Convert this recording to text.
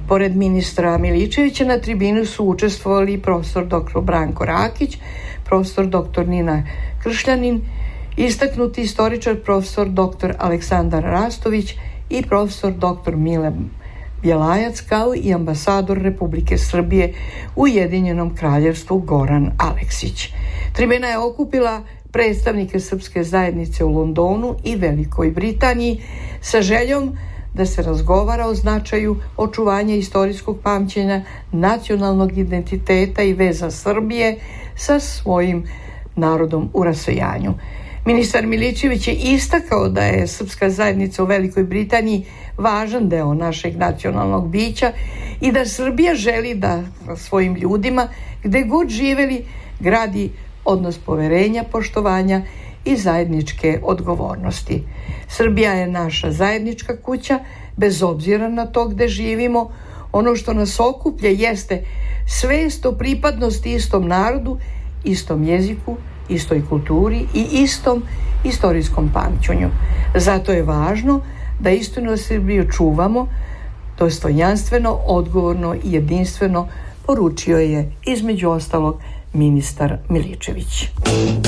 Pored ministra Miličevića na tribinu su učestvovali profesor dr. Branko Rakić, profesor dr. Nina Kršljanin, istaknuti istoričar profesor dr. Aleksandar Rastović i profesor dr. Mile Bjelajac, kao i ambasador Republike Srbije u Ujedinjenom Kraljevstvu Goran Aleksić. Tribina je okupila predstavnike srpske zajednice u Londonu i Velikoj Britaniji sa željom da se razgovara o značaju očuvanja istorijskog pamćenja, nacionalnog identiteta i veza Srbije sa svojim narodom u rasejanju. Ministar Miličević je istakao da je srpska zajednica u Velikoj Britaniji važan deo našeg nacionalnog bića i da Srbija želi da svojim ljudima, gde god živeli, gradi odnos poverenja, poštovanja i zajedničke odgovornosti. Srbija je naša zajednička kuća, bez obzira na to gde živimo. Ono što nas okuplja jeste svest o pripadnosti istom narodu, istom jeziku, istoj kulturi i istom istorijskom pamćenju. Zato je važno da istinu o Srbiju čuvamo dostojanstveno, odgovorno i jedinstveno, poručio je između ostalog ministar Miličević.